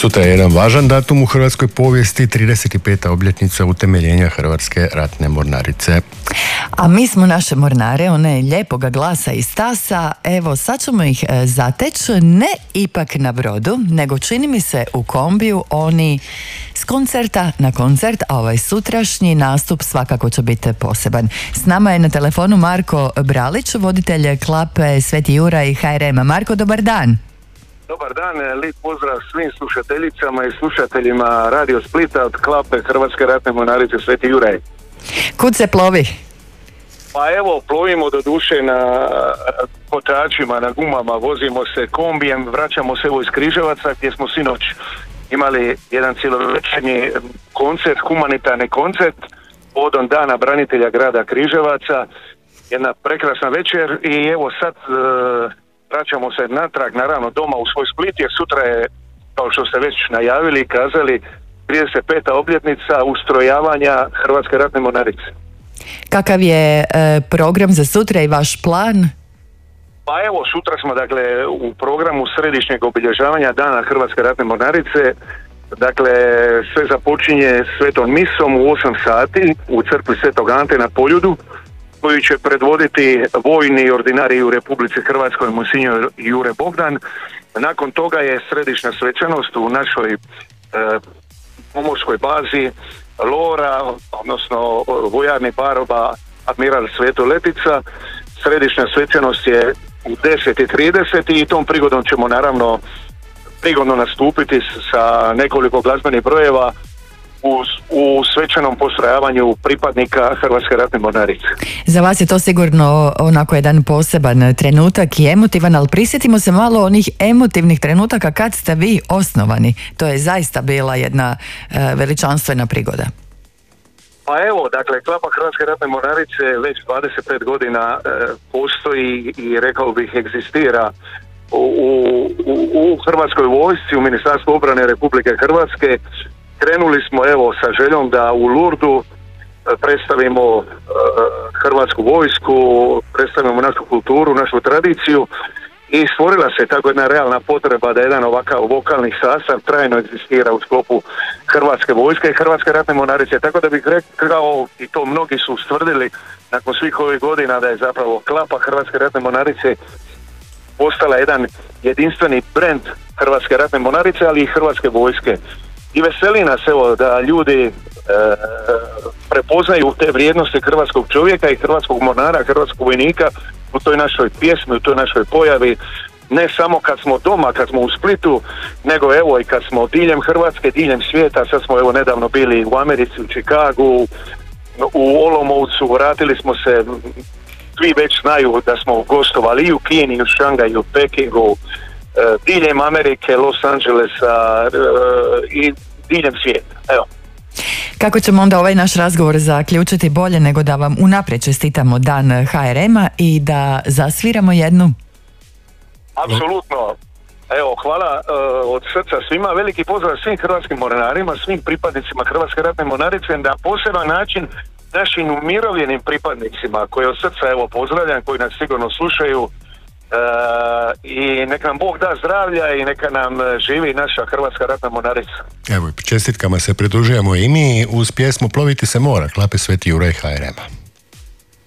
Sutra je jedan važan datum u hrvatskoj povijesti, 35. obljetnica utemeljenja Hrvatske ratne mornarice. A mi smo naše mornare, one lijepoga glasa i stasa, evo sad ćemo ih zateći, ne ipak na brodu, nego čini mi se u kombiju, oni s koncerta na koncert, a ovaj sutrašnji nastup svakako će biti poseban. S nama je na telefonu Marko Bralić, voditelj klape Sveti Juraj HRM-a. Marko, dobar dan. Dobar dan, lijep pozdrav svim slušateljicama i slušateljima Radio Splita od klape Hrvatske ratne mornarice Sveti Juraj. Kud se plovi? Pa evo, plovimo do duše na kotačima, na gumama, vozimo se kombijem, vraćamo se evo iz Križevaca gdje smo sinoć imali jedan cijelovečernji koncert, humanitarni koncert povodom Dana branitelja grada Križevaca. Jedna prekrasna večer i evo sad vraćamo se natrag, naravno doma u svoj Split, jer sutra je, kao što ste već najavili i kazali, 35. obljetnica ustrojavanja Hrvatske ratne mornarice. Kakav je program za sutra i vaš plan? Pa evo, sutra smo dakle u programu središnjeg obilježavanja Dana Hrvatske ratne mornarice. Dakle, sve započinje svetom misom u 8 sati u crkvi Svetog Ante na Poljudu, koju će predvoditi vojni ordinarij u Republici Hrvatskoj Monsignor Jure Bogdan. Nakon toga je središnja svečanost u našoj pomorskoj bazi Lora, odnosno vojarni Baroba Admiral Sveto Letica. Središnja svečanost je u 10:30 i tom prigodom ćemo naravno prigodno nastupiti sa nekoliko glazbenih brojeva u svečanom postrojavanju pripadnika Hrvatske ratne mornarice. Za vas je to sigurno onako jedan poseban trenutak i emotivan, ali prisjetimo se malo onih emotivnih trenutaka kad ste vi osnovani. To je zaista bila jedna veličanstvena prigoda. Pa evo, dakle, klapa Hrvatske ratne mornarice već 25 godina postoji i rekao bih egzistira u Hrvatskoj vojsci, u Ministarstvu obrane Republike Hrvatske. Krenuli smo evo sa željom da u Lurdu predstavimo Hrvatsku vojsku, predstavimo našu kulturu, našu tradiciju i stvorila se tako jedna realna potreba da jedan ovakav vokalni sastav trajno egzistira u sklopu Hrvatske vojske i Hrvatske ratne mornarice. Tako da bih rekao, i to mnogi su ustvrdili nakon svih ovih godina, da je zapravo klapa Hrvatske ratne mornarice postala jedan jedinstveni brend Hrvatske ratne mornarice, ali i Hrvatske vojske. I veseli nas evo da ljudi prepoznaju te vrijednosti hrvatskog čovjeka i hrvatskog mornara, hrvatskog vojnika u toj našoj pjesmi, u toj našoj pojavi, ne samo kad smo doma, kad smo u Splitu, nego evo i kad smo diljem Hrvatske, diljem svijeta. Sad smo evo nedavno bili u Americi, u Chicagu, u Olomoucu, vratili smo se, svi već znaju da smo gostovali i u Kini, i u Šangaju, u Pekingu, diljem Amerike, Los Angelesa i diljem svijeta. Evo. Kako ćemo onda ovaj naš razgovor zaključiti bolje nego da vam unaprijed čestitamo Dan HRM-a i da zasviramo jednu? Apsolutno. Evo, hvala od srca svima. Veliki pozdrav svim hrvatskim mornarima, svim pripadnicima Hrvatske ratne mornarice, na poseban način našim umirovljenim pripadnicima koje od srca evo pozdravljam, koji nas sigurno slušaju. I neka nam Bog da zdravlja i neka nam živi naša Hrvatska ratna mornarica. Evo, čestitkama se pridružujemo i mi uz pjesmu Ploviti se mora, klape Sveti Juraj HRM-a.